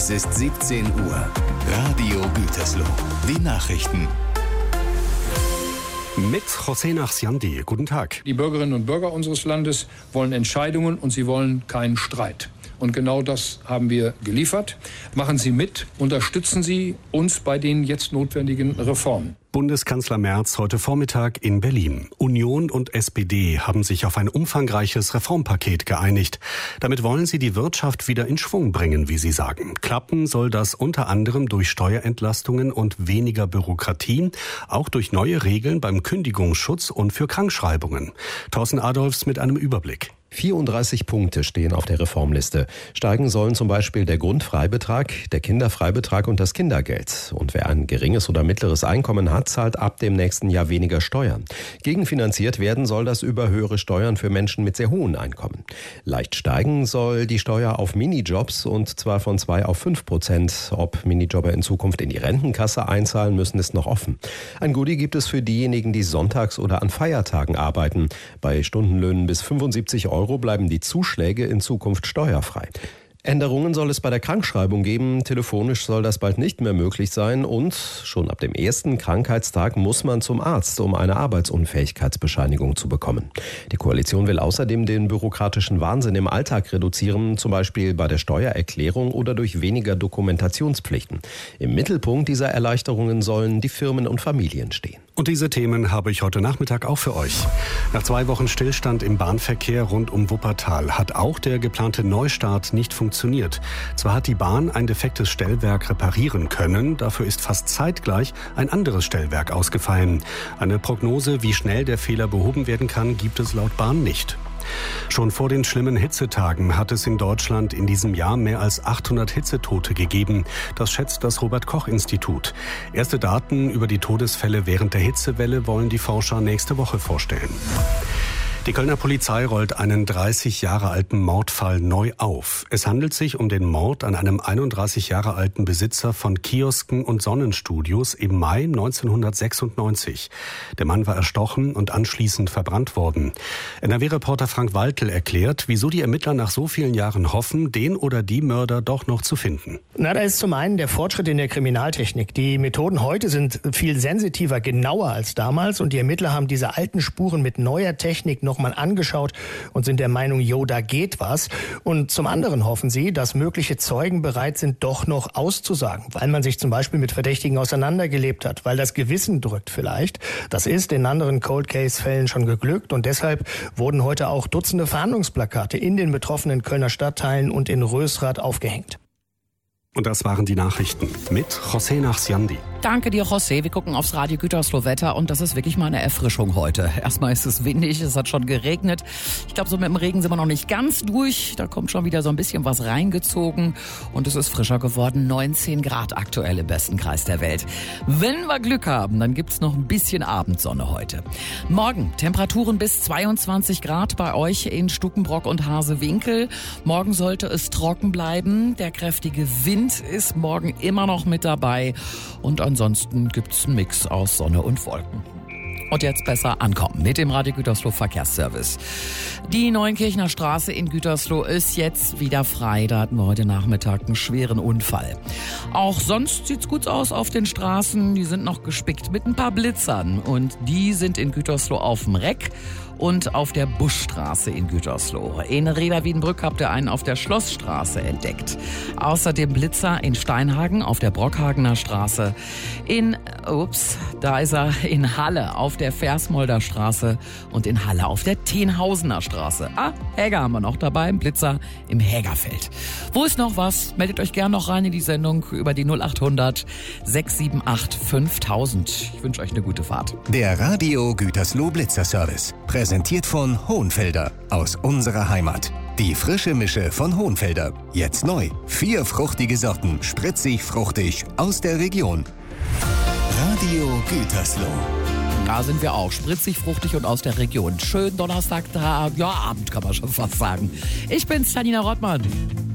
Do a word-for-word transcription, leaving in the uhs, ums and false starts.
Es ist siebzehn Uhr. Radio Gütersloh. Die Nachrichten. Mit José Nachsiandi. Guten Tag. Die Bürgerinnen und Bürger unseres Landes wollen Entscheidungen und sie wollen keinen Streit. Und genau das haben wir geliefert. Machen Sie mit, unterstützen Sie uns bei den jetzt notwendigen Reformen. Bundeskanzler Merz heute Vormittag in Berlin. Union und S P D haben sich auf ein umfangreiches Reformpaket geeinigt. Damit wollen sie die Wirtschaft wieder in Schwung bringen, wie sie sagen. Klappen soll das unter anderem durch Steuerentlastungen und weniger Bürokratie, auch durch neue Regeln beim Kündigungsschutz und für Krankschreibungen. Thorsten Adolfs mit einem Überblick. vierunddreißig Punkte stehen auf der Reformliste. Steigen sollen zum Beispiel der Grundfreibetrag, der Kinderfreibetrag und das Kindergeld. Und wer ein geringes oder mittleres Einkommen hat, zahlt ab dem nächsten Jahr weniger Steuern. Gegenfinanziert werden soll das über höhere Steuern für Menschen mit sehr hohen Einkommen. Leicht steigen soll die Steuer auf Minijobs und zwar von zwei auf fünf Prozent. Ob Minijobber in Zukunft in die Rentenkasse einzahlen müssen, ist noch offen. Ein Goodie gibt es für diejenigen, die sonntags oder an Feiertagen arbeiten. Bei Stundenlöhnen bis fünfundsiebzig Euro bleiben die Zuschläge in Zukunft steuerfrei. Änderungen soll es bei der Krankschreibung geben. Telefonisch soll das bald nicht mehr möglich sein. Und schon ab dem ersten Krankheitstag muss man zum Arzt, um eine Arbeitsunfähigkeitsbescheinigung zu bekommen. Die Koalition will außerdem den bürokratischen Wahnsinn im Alltag reduzieren, zum Beispiel bei der Steuererklärung oder durch weniger Dokumentationspflichten. Im Mittelpunkt dieser Erleichterungen sollen die Firmen und Familien stehen. Und diese Themen habe ich heute Nachmittag auch für euch. Nach zwei Wochen Stillstand im Bahnverkehr rund um Wuppertal hat auch der geplante Neustart nicht funktioniert. Zwar hat die Bahn ein defektes Stellwerk reparieren können, dafür ist fast zeitgleich ein anderes Stellwerk ausgefallen. Eine Prognose, wie schnell der Fehler behoben werden kann, gibt es laut Bahn nicht. Schon vor den schlimmen Hitzetagen hat es in Deutschland in diesem Jahr mehr als achthundert Hitzetote gegeben. Das schätzt das Robert-Koch-Institut. Erste Daten über die Todesfälle während der Hitzewelle wollen die Forscher nächste Woche vorstellen. Die Kölner Polizei rollt einen dreißig Jahre alten Mordfall neu auf. Es handelt sich um den Mord an einem einunddreißig Jahre alten Besitzer von Kiosken und Sonnenstudios im Mai neunzehnhundertsechsundneunzig. Der Mann war erstochen und anschließend verbrannt worden. N R W-Reporter Frank Waltel erklärt, wieso die Ermittler nach so vielen Jahren hoffen, den oder die Mörder doch noch zu finden. Na, da ist zum einen der Fortschritt in der Kriminaltechnik. Die Methoden heute sind viel sensitiver, genauer als damals. Und die Ermittler haben diese alten Spuren mit neuer Technik noch mal angeschaut und sind der Meinung, jo, da geht was. Und zum anderen hoffen sie, dass mögliche Zeugen bereit sind, doch noch auszusagen, weil man sich zum Beispiel mit Verdächtigen auseinandergelebt hat, weil das Gewissen drückt vielleicht. Das ist in anderen Cold-Case-Fällen schon geglückt und deshalb wurden heute auch Dutzende Fahndungsplakate in den betroffenen Kölner Stadtteilen und in Rösrath aufgehängt. Und das waren die Nachrichten mit José Nachsiandi. Danke dir, José. Wir gucken aufs Radio Gütersloh Wetter und das ist wirklich mal eine Erfrischung heute. Erstmal ist es windig, es hat schon geregnet. Ich glaube, so mit dem Regen sind wir noch nicht ganz durch. Da kommt schon wieder so ein bisschen was reingezogen und es ist frischer geworden. neunzehn Grad aktuell im besten Kreis der Welt. Wenn wir Glück haben, dann gibt's noch ein bisschen Abendsonne heute. Morgen Temperaturen bis zweiundzwanzig Grad bei euch in Stukenbrock und Hasewinkel. Morgen sollte es trocken bleiben. Der kräftige Wind ist morgen immer noch mit dabei und ansonsten gibt's einen Mix aus Sonne und Wolken. Und jetzt besser ankommen mit dem Radio Gütersloh Verkehrsservice. Die Neuenkirchner Straße in Gütersloh ist jetzt wieder frei. Da hatten wir heute Nachmittag einen schweren Unfall. Auch sonst sieht's gut aus auf den Straßen. Die sind noch gespickt mit ein paar Blitzern und die sind in Gütersloh auf dem Reck und auf der Buschstraße in Gütersloh. In Reda-Wiedenbrück habt ihr einen auf der Schlossstraße entdeckt. Außerdem Blitzer in Steinhagen auf der Brockhagener Straße. In, ups, da ist er in Halle auf der Versmolder Straße und in Halle auf der Tenhausener Straße. Ah, Häger haben wir noch dabei, ein Blitzer im Hägerfeld. Wo ist noch was? Meldet euch gern noch rein in die Sendung über die null achthundert sechs sieben acht fünftausend. Ich wünsche euch eine gute Fahrt. Der Radio Gütersloh Blitzerservice. Präsentiert von Hohenfelder aus unserer Heimat. Die frische Mische von Hohenfelder. Jetzt neu. Vier fruchtige Sorten, spritzig, fruchtig aus der Region. Radio Gütersloh. Da sind wir auch. Spritzig, fruchtig und aus der Region. Schönen Donnerstag, ja, Abend kann man schon fast sagen. Ich bin's, Janina Rottmann.